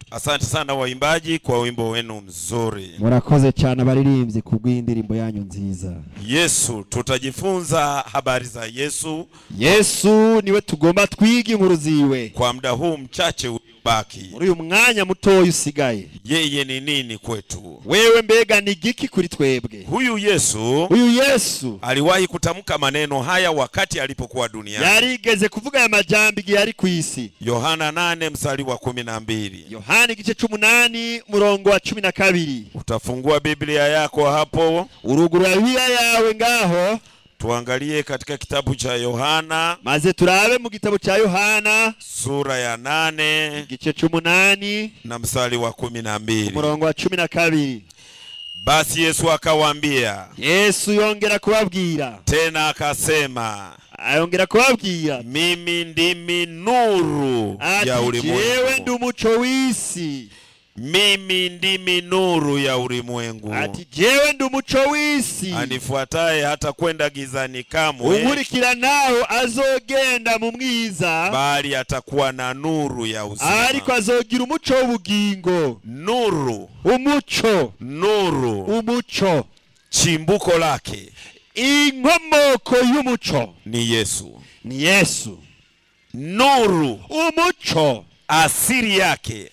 Asante sana waimbaji kwa wimbo wenu mzuri. Murakoze cyane abaririmbyi kubw'indirimbo yanyu nziza. Yesu, tutajifunza habari za Yesu. Yesu niwe tugomba twige inkuru ziwe. Kwa muda huu mchache ubaki. Muri uyu mwanya mutoya usigaye. Yeye ni nini kwetu? Wewe mbega ni giki kuri twebwe? Huyu Yesu aliwahi kutamka maneno haya wakati alipokuwa duniani. Yarigeze kuvuga ya majambo igihe ari ku isi. Yohana 8 mstari wa 12. Yohana igice 8 murongo wa 12. Utafungua Biblia yako hapo. Urugura Biblia yawe ngaho. Tuangalie katika kitabu cha Yohana. Maze turabe mu gitabo cha Yohana sura ya 8 igice 8 na mstari wa 12. Murongo wa 12. Basi Yesu akawaambia. Yesu yongera kubabwira. Tena akasema. Ayongera kubabwira. Mimi ndimi nuru ya ulimwengu. Jewe ndi umuco w'isi. Mimi ndimi nuru ya ulimwengu. Ati jewe ndi umuco w'isi. Anifuataye hata kwenda gizani kamwe. Umurikira naho azogenda mu mwiza. Bali atakuwa na nuru ya uzima. Ariko azogira umuco w'ubugingo. Nuru. Umuco. Nuru. Umuco. Chimbuko lake. Inkomoko y'umuco. Ni Yesu. Ni Yesu. Nuru. Umuco. Asili yake.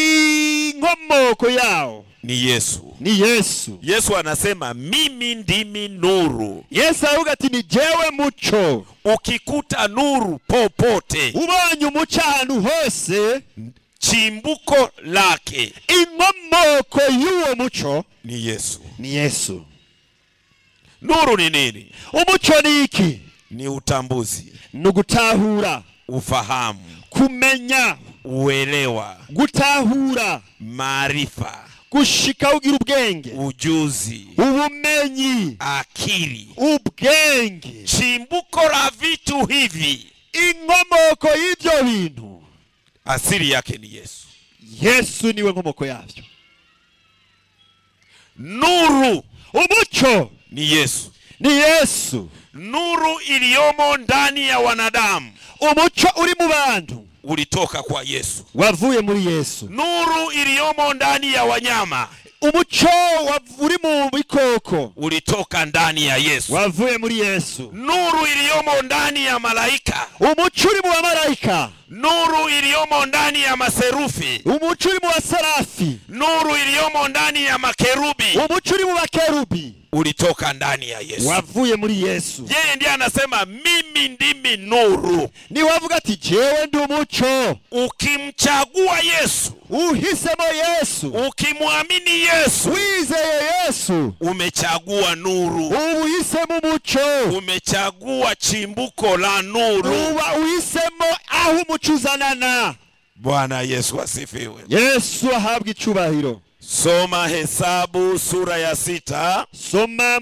Inkomoko yao. Ni Yesu. Ni Yesu. Yesu anasema mimi ndimi nuru. Yesu avuga ati ni jewe muco. Ukikuta nuru popote. Ubonye umuco ahantu hose. Chimbuko lake. Inkomoko y'uwo muco. Ni Yesu. Ni Yesu. Nuru ni nini? Umuco ni iki? Ni utambuzi. Nugutahura. Ufahamu. Kumenya. Uelewa. Gutahura. Maarifa. Gushika ugira ubwenge. Ujuzi. Ubumenyi. Akili. Ubwenge. Chimbuko la vitu hivi. Inkomoko y'ibyo bintu. Asili yake ni Yesu. Yesu niwe nkomoko yavyo. Nuru. Umuco. Ni Yesu. Ni Yesu. Nuru iliyomo ndani ya wanadamu. Umuco uri mu bantu. Ulitoka kwa Yesu. Wavuye muri Yesu. Nuru iliyomo ndani ya wanyama. Umuco uri mu bikoko. Ulitoka ndani ya Yesu. Wavuye muri Yesu. Nuru iliyomo ndani ya malaika. Umuco uri mu malaika. Nuru iliyomo ndani ya maserufi. Umuco uri mu baserafi. Nuru iliyomo ndani ya makerubi. Umuco uri mu bakerubi. Ulitoka ndani ya Yesu. Wavuye muri Yesu. Yeye ndiye anasema mimi ndimi nuru. Ni wavuga ati jewe ndi umuco. Ukimchagua Yesu, uhisemo Yesu, ukimwamini Yesu, wizeye Yesu, umechagua nuru. uhisemo umuco, umechagua chimbuko la nuru. uhisemo aho umuco uzanana. Bwana Yesu asifiwe. Yesu ahabwe icyubahiro. Soma Hesabu sura ya 6. Soma